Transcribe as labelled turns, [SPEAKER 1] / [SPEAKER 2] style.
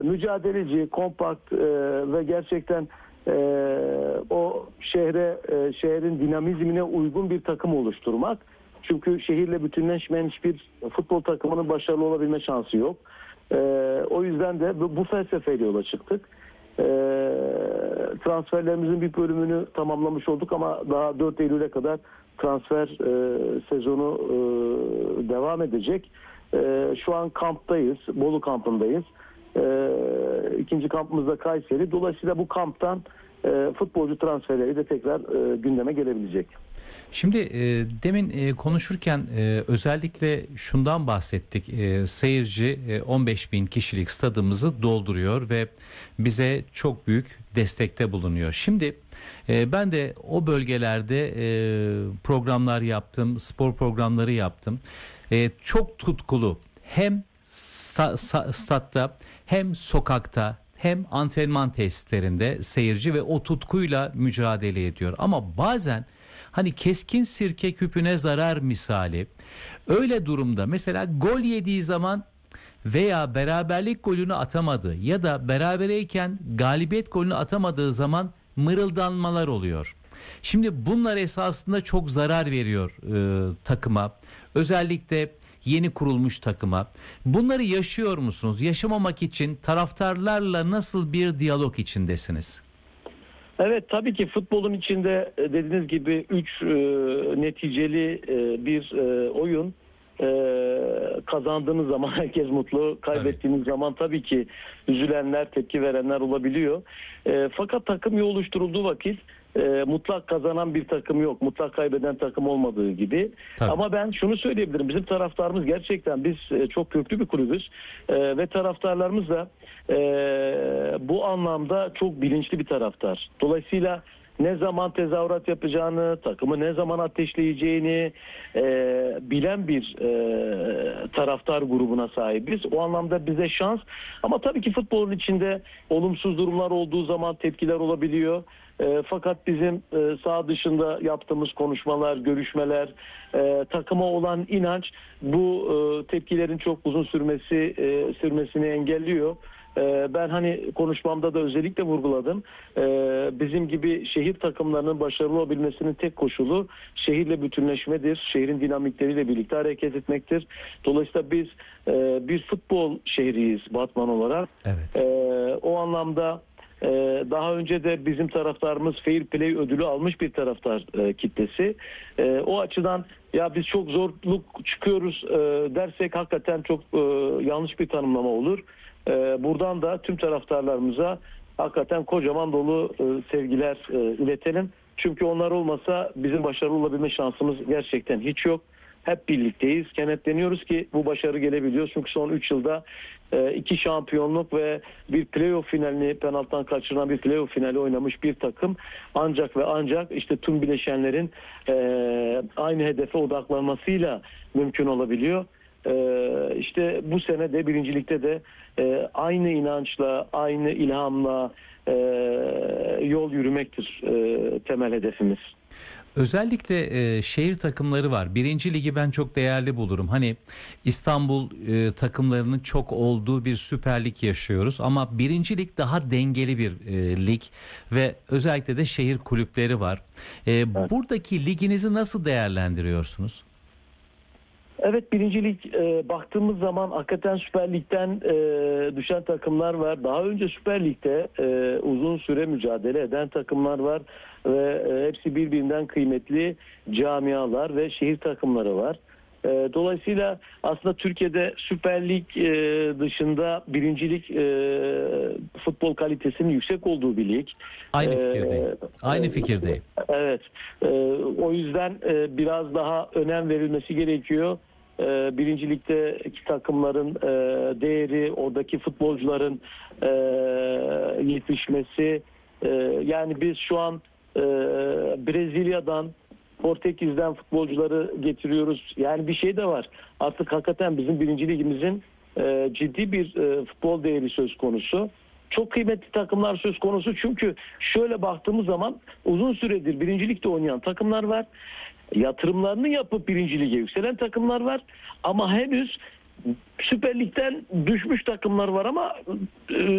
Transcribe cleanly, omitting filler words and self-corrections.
[SPEAKER 1] mücadeleci, kompakt ve gerçekten o şehrin dinamizmine uygun bir takım oluşturmak. Çünkü şehirle bütünleşmeyen hiçbir futbol takımının başarılı olabilme şansı yok. O yüzden de bu felsefeyle yola çıktık. Transferlerimizin bir bölümünü tamamlamış olduk ama daha 4 Eylül'e kadar transfer sezonu devam edecek. Şu an kamptayız, Bolu kampındayız. İkinci kampımız da Kayseri. Dolayısıyla bu kamptan futbolcu transferleri de tekrar gündeme gelebilecek.
[SPEAKER 2] Şimdi demin konuşurken özellikle şundan bahsettik. Seyirci 15 bin kişilik stadımızı dolduruyor ve bize çok büyük destekte bulunuyor. Şimdi ben de o bölgelerde programlar yaptım, spor programları yaptım. Çok tutkulu hem statta hem sokakta hem antrenman tesislerinde seyirci ve o tutkuyla mücadele ediyor. Ama bazen hani keskin sirke küpüne zarar misali öyle durumda mesela gol yediği zaman veya beraberlik golünü atamadı ya da berabereyken galibiyet golünü atamadığı zaman mırıldanmalar oluyor. Şimdi bunlar esasında çok zarar veriyor takıma. Özellikle yeni kurulmuş takıma. Bunları yaşıyor musunuz? Yaşamamak için taraftarlarla nasıl bir diyalog içindesiniz?
[SPEAKER 1] Evet, tabii ki futbolun içinde dediğiniz gibi 3 neticeli bir oyun. Kazandığınız zaman herkes mutlu, kaybettiğiniz zaman tabii ki üzülenler, tepki verenler olabiliyor. Fakat takım iyi oluşturulduğu vakit mutlak kazanan bir takım yok. Mutlak kaybeden takım olmadığı gibi.
[SPEAKER 2] Tabii.
[SPEAKER 1] Ama ben şunu söyleyebilirim. Bizim taraftarımız gerçekten biz çok köklü bir kulübüz. Ve taraftarlarımız da bu anlamda çok bilinçli bir taraftar. Dolayısıyla ne zaman tezahürat yapacağını, takımı ne zaman ateşleyeceğini bilen bir taraftar grubuna sahibiz. O anlamda bize şans. Ama tabii ki futbolun içinde olumsuz durumlar olduğu zaman tepkiler olabiliyor. Fakat bizim saha dışında yaptığımız konuşmalar, görüşmeler, takıma olan inanç bu tepkilerin çok uzun sürmesini engelliyor. Ben hani konuşmamda da özellikle vurguladım. Bizim gibi şehir takımlarının başarılı olabilmesinin tek koşulu şehirle bütünleşmedir. Şehrin dinamikleriyle birlikte hareket etmektir. Dolayısıyla biz bir futbol şehriyiz Batman olarak.
[SPEAKER 2] Evet.
[SPEAKER 1] O anlamda daha önce de bizim taraftarımız Fair Play ödülü almış bir taraftar kitlesi. O açıdan ya biz çok zorluk çıkıyoruz dersek hakikaten çok yanlış bir tanımlama olur. Buradan da tüm taraftarlarımıza hakikaten kocaman dolu sevgiler iletelim. Çünkü onlar olmasa bizim başarılı olabilme şansımız gerçekten hiç yok. Hep birlikteyiz. Kenetleniyoruz ki bu başarı gelebiliyor. Çünkü son 3 yılda 2 şampiyonluk ve bir playoff finalini penaltıdan kaçırılan bir playoff finali oynamış bir takım. Ancak ve ancak işte tüm bileşenlerin aynı hedefe odaklanmasıyla mümkün olabiliyor. İşte bu sene de birincilikte de aynı inançla, aynı ilhamla yol yürümektir temel hedefimiz.
[SPEAKER 2] Özellikle şehir takımları var. Birinci ligi ben çok değerli bulurum. Hani İstanbul takımlarının çok olduğu bir Süper Lig yaşıyoruz. Ama birinci lig daha dengeli bir lig ve özellikle de şehir kulüpleri var.
[SPEAKER 1] Evet.
[SPEAKER 2] Buradaki liginizi nasıl değerlendiriyorsunuz?
[SPEAKER 1] Evet, birinci lig baktığımız zaman hakikaten Süper Lig'den düşen takımlar var. Daha önce Süper Lig'de uzun süre mücadele eden takımlar var ve hepsi birbirinden kıymetli camialar ve şehir takımları var. Dolayısıyla aslında Türkiye'de Süper Lig dışında birincilik futbol kalitesinin yüksek olduğu bir lig.
[SPEAKER 2] Aynı fikirdeyim. Aynı fikirdeyim.
[SPEAKER 1] Evet. O yüzden biraz daha önem verilmesi gerekiyor. Birincilikteki takımların değeri, oradaki futbolcuların yetişmesi. Yani biz şu an Brezilya'dan, Portekiz'den futbolcuları getiriyoruz. Yani bir şey de var. Artık hakikaten bizim birinci ligimizin ciddi bir futbol değeri söz konusu. Çok kıymetli takımlar söz konusu. Çünkü şöyle baktığımız zaman uzun süredir birinci ligde oynayan takımlar var. Yatırımlarını yapıp birinci lige yükselen takımlar var. Ama henüz Süper Lig'den düşmüş takımlar var ama